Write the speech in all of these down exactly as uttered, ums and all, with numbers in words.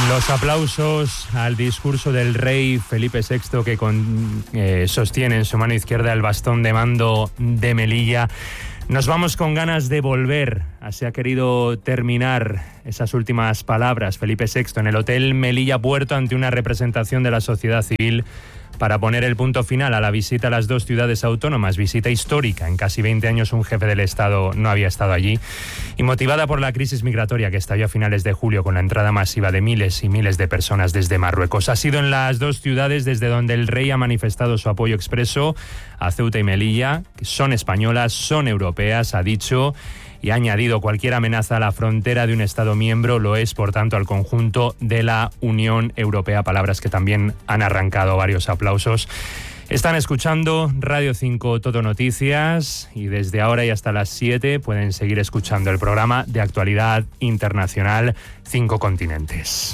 Los aplausos al discurso del rey Felipe sexto, que con, eh, sostiene en su mano izquierda el bastón de mando de Melilla. Nos vamos con ganas de volver. Así ha querido terminar esas últimas palabras Felipe sexto en el Hotel Melilla Puerto ante una representación de la sociedad civil para poner el punto final a la visita a las dos ciudades autónomas, visita histórica. En casi veinte años un jefe del Estado no había estado allí, y motivada por la crisis migratoria que estalló a finales de julio con la entrada masiva de miles y miles de personas desde Marruecos. Ha sido en las dos ciudades desde donde el rey ha manifestado su apoyo expreso a Ceuta y Melilla, que son españolas, son europeas, ha dicho, y ha añadido: cualquier amenaza a la frontera de un Estado miembro lo es, por tanto, al conjunto de la Unión Europea. Palabras que también han arrancado varios aplausos. Están escuchando Radio cinco Todo Noticias, y desde ahora y hasta las siete pueden seguir escuchando el programa de actualidad internacional Cinco Continentes.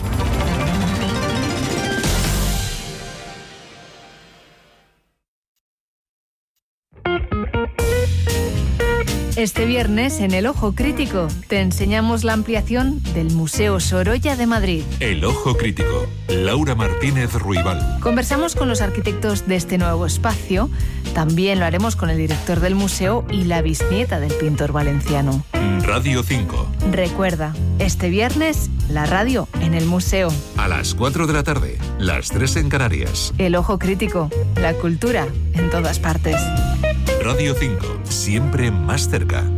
Este viernes, en El Ojo Crítico, te enseñamos la ampliación del Museo Sorolla de Madrid. El Ojo Crítico, Laura Martínez Ruibal. Conversamos con los arquitectos de este nuevo espacio. También lo haremos con el director del museo y la bisnieta del pintor valenciano. Radio cinco. Recuerda, este viernes, la radio en el museo. A las cuatro de la tarde, las tres en Canarias. El Ojo Crítico, la cultura en todas partes. Radio cinco, siempre más cerca.